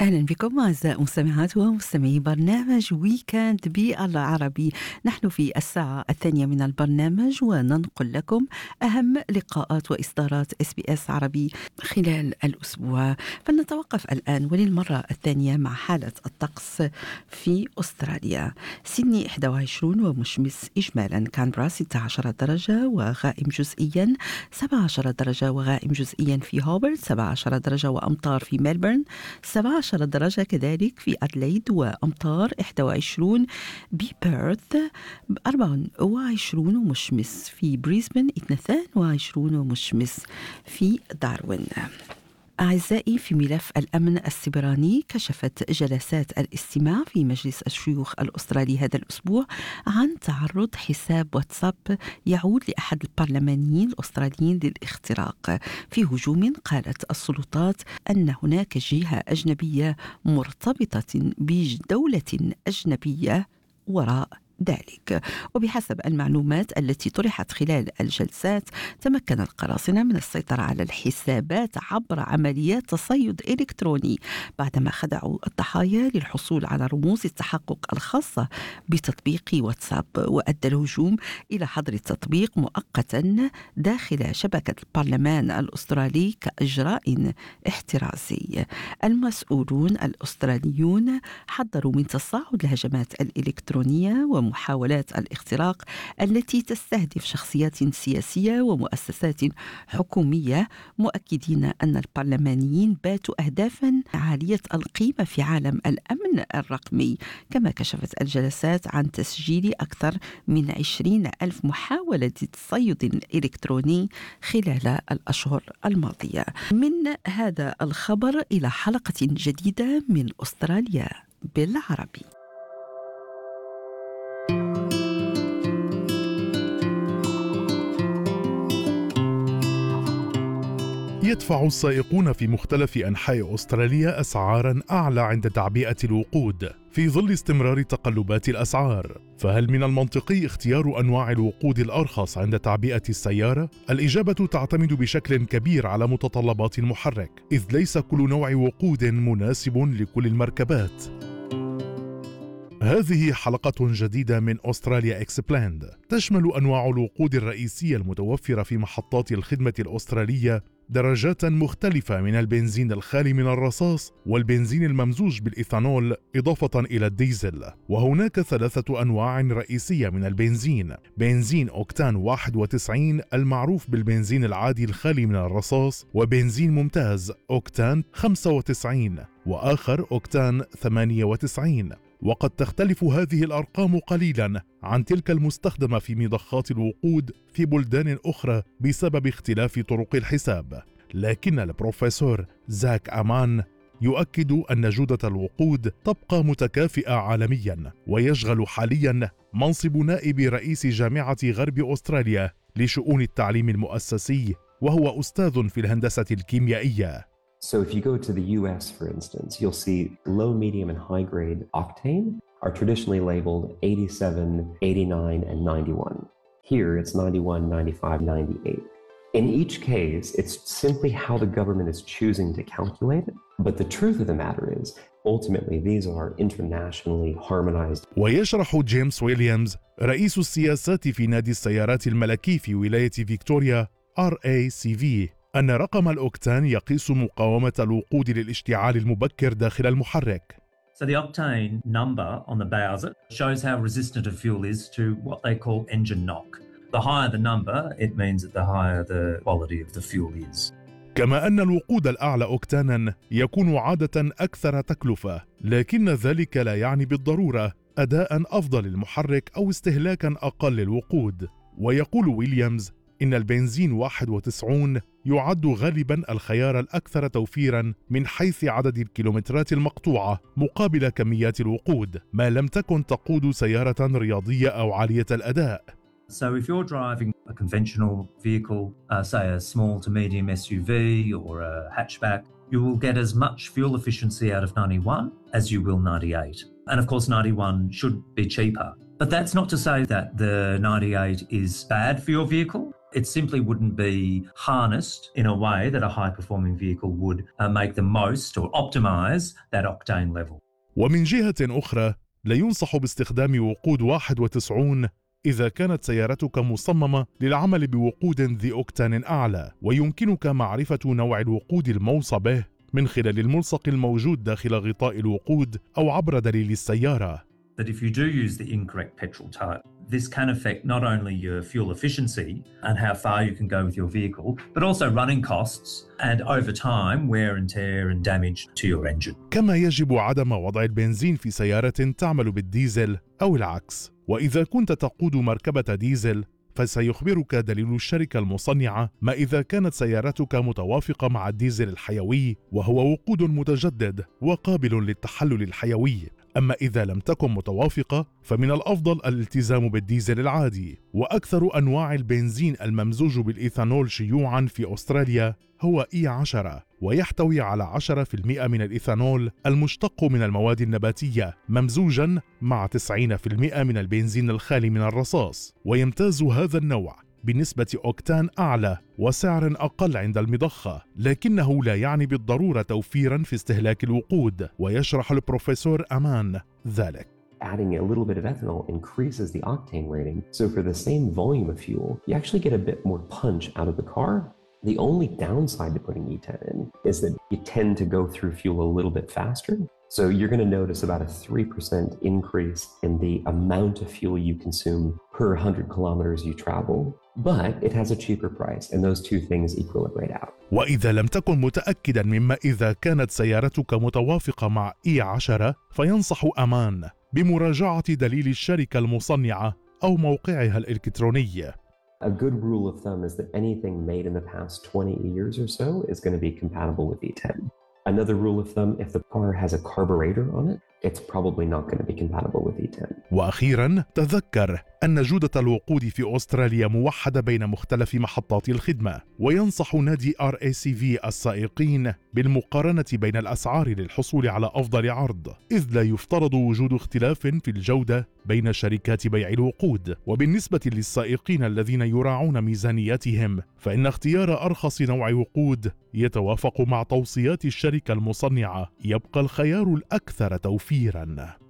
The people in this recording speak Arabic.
أهلا بكم أعزائي مستمعات ومستمعي برنامج ويكند بالعربي. نحن في الساعة الثانية من البرنامج وننقل لكم أهم لقاءات وإصدارات SBS عربي خلال الأسبوع. فلنتوقف الآن وللمرة الثانية مع حالة الطقس في أستراليا. سيدني 21 ومشمس إجمالا، كانبرا 16 درجة وغائم جزئيا، 17 درجة وغائم جزئيا في هوبرت، 17 درجة وأمطار في ملبورن، 17 درجة كذلك في أدليد وأمطار، 21 ببيرث، 24 ومشمس في بريسبن، 22 ومشمس في داروين. أعزائي، في ملف الأمن السبراني، كشفت جلسات الاستماع في مجلس الشيوخ الأسترالي هذا الأسبوع عن تعرض حساب واتساب يعود لأحد البرلمانيين الأستراليين للاختراق في هجوم قالت السلطات أن هناك جهة أجنبية مرتبطة بدولة أجنبية وراء ذلك. وبحسب المعلومات التي طرحت خلال الجلسات، تمكن القراصنة من السيطرة على الحسابات عبر عمليات تصيد إلكتروني بعدما خدعوا الضحايا للحصول على رموز التحقق الخاصة بتطبيق واتساب. وأدى الهجوم إلى حظر التطبيق مؤقتا داخل شبكة البرلمان الأسترالي كإجراء احترازي. المسؤولون الأستراليون حذروا من تصاعد الهجمات الإلكترونية ومحاولات الاختراق التي تستهدف شخصيات سياسية ومؤسسات حكومية، مؤكدين أن البرلمانيين باتوا أهدافا عالية القيمة في عالم الأمن الرقمي. كما كشفت الجلسات عن تسجيل أكثر من 20,000 محاولة تصيد إلكتروني خلال الأشهر الماضية. من هذا الخبر إلى حلقة جديدة من أستراليا بالعربي. يدفع السائقون في مختلف أنحاء أستراليا أسعاراً أعلى عند تعبئة الوقود في ظل استمرار تقلبات الأسعار. فهل من المنطقي اختيار أنواع الوقود الأرخص عند تعبئة السيارة؟ الإجابة تعتمد بشكل كبير على متطلبات المحرك، إذ ليس كل نوع وقود مناسب لكل المركبات. هذه حلقة جديدة من أستراليا إكسبلاند، تشمل أنواع الوقود الرئيسية المتوفرة في محطات الخدمة الأسترالية درجات مختلفة من البنزين الخالي من الرصاص والبنزين الممزوج بالإيثانول إضافة إلى الديزل. وهناك 3 أنواع رئيسية من البنزين: بنزين أوكتان 91 المعروف بالبنزين العادي الخالي من الرصاص، وبنزين ممتاز أوكتان 95، وآخر أوكتان 98. وقد تختلف هذه الأرقام قليلاً عن تلك المستخدمة في مضخات الوقود في بلدان أخرى بسبب اختلاف طرق الحساب. لكن البروفيسور زاك أمان يؤكد أن جودة الوقود تبقى متكافئة عالمياً، ويشغل حالياً منصب نائب رئيس جامعة غرب أستراليا لشؤون التعليم المؤسسي، وهو أستاذ في الهندسة الكيميائية. So if you go to the US, for instance, you'll see low, medium, and high grade octane are traditionally labeled 87, 89, and 91. Here it's 91, 95, 98. In each case, it's simply how the government is choosing to calculate it. But the truth of the matter is, ultimately, these are internationally harmonized. ويشرح جيمس ويليامز رئيس السياسات في نادي السيارات الملكي في ولاية فيكتوريا RACV أن رقم الأوكتان يقيس مقاومة الوقود للاشتعال المبكر داخل المحرك. So the octane number on the Bowser shows how resistant a fuel is to what they call engine knock. The higher the number, it means that the higher the quality of the fuel is. كما أن الوقود الأعلى أوكتانا يكون عادة أكثر تكلفة، لكن ذلك لا يعني بالضرورة أداء أفضل للمحرك أو استهلاكا أقل للوقود. ويقول ويليامز إن البنزين 91 يعد غالباً الخيار الأكثر توفيراً من حيث عدد الكيلومترات المقطوعة مقابل كميات الوقود، ما لم تكن تقود سيارة رياضية أو عالية الأداء. So if you're driving a conventional vehicle, say a small to medium SUV or a hatchback, you will get as much fuel efficiency out of 91 as you will 98. And of course 91 should be cheaper. But that's not to say that the 98 is bad for your vehicle. It simply wouldn't be harnessed in a way that a high-performing vehicle would make the most or optimise that octane level. ومن جهة أخرى لا ينصح باستخدام وقود 91 إذا كانت سيارتك مصممة للعمل بوقود ذي أوكتان أعلى، ويمكنك معرفة نوع الوقود الموصى به من خلال الملصق الموجود داخل غطاء الوقود أو عبر دليل السيارة. That if you do use the incorrect petrol type, this can affect not only your fuel efficiency and how far you can go with your vehicle, but also running costs and over time wear and tear and damage to your engine. كما يجب عدم وضع البنزين في سيارة تعمل بالديزل أو العكس. وإذا كنت تقود مركبة ديزل فسيخبرك دليل الشركة المصنعة ما إذا كانت سيارتك متوافقة مع الديزل الحيوي، وهو وقود متجدد وقابل للتحلل الحيوي. أما إذا لم تكن متوافقة فمن الأفضل الالتزام بالديزل العادي. وأكثر أنواع البنزين الممزوج بالإيثانول شيوعاً في أستراليا هو E10، ويحتوي على 10% من الإيثانول المشتق من المواد النباتية ممزوجاً مع 90% من البنزين الخالي من الرصاص. ويمتاز هذا النوع بنسبة أوكتان أعلى وسعر أقل عند المضخة، لكنه لا يعني بالضرورة توفيراً في استهلاك الوقود. ويشرح البروفيسور أمان ذلك. Adding a little bit of ethanol increases the octane rating. So for the same volume of fuel, you actually get a bit more punch out of the car. The only downside to putting E10 in is that you tend to go through fuel a little bit faster. So you're going to notice about a 3% increase in the amount of fuel you consume per 100 kilometers you travel. But it has a cheaper price, and those two things equilibrate out. وإذا لم تكن متأكدا مما إذا كانت سيارتك متوافقة مع E10 فينصح أمان بمراجعة دليل الشركة المصنعة أو موقعها الإلكتروني. A good rule of thumb is that anything made in the past 20 years or so is going to be compatible with E10. Another rule of thumb, if the car has a carburetor on it, it's probably not going to be compatible with E10. وأخيراً تذكر أن جودة الوقود في أستراليا موحدة بين مختلف محطات الخدمة، وينصح نادي RACV السائقين بالمقارنة بين الأسعار للحصول على أفضل عرض، إذ لا يفترض وجود اختلاف في الجودة بين شركات بيع الوقود. وبالنسبة للسائقين الذين يراعون ميزانيتهم فإن اختيار أرخص نوع وقود يتوافق مع توصيات الشركة المصنعة يبقى الخيار الأكثر توفيراً.